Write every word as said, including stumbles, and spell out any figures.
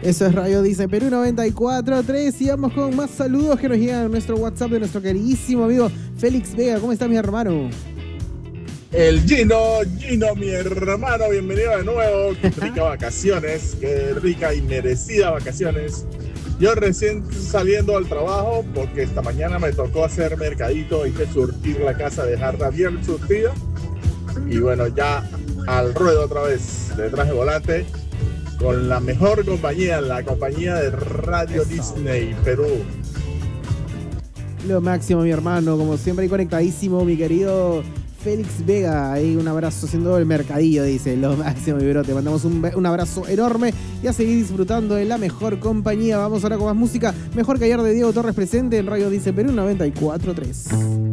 Eso es Radio Dice Perú noventa y cuatro punto tres y vamos con más saludos que nos llegan a nuestro WhatsApp de nuestro queridísimo amigo Félix Vega. ¿Cómo está mi hermano? El Gino, Gino, mi hermano, bienvenido de nuevo. Qué rica vacaciones, qué rica y merecida vacaciones. Yo recién saliendo al trabajo porque esta mañana me tocó hacer mercadito y que surtir la casa, dejarla bien surtida. Y bueno, ya al ruedo otra vez, detrás de volante, con la mejor compañía, la compañía de Radio Eso. Disney Perú. Lo máximo, mi hermano, como siempre, ahí conectadísimo, mi querido Félix Vega. Ahí un abrazo haciendo el mercadillo, dice. Lo máximo, mi bro. Te mandamos un, un abrazo enorme y a seguir disfrutando de la mejor compañía. Vamos ahora con más música. Mejor que ayer de Diego Torres presente en Radio Dice Perú noventa y cuatro punto tres.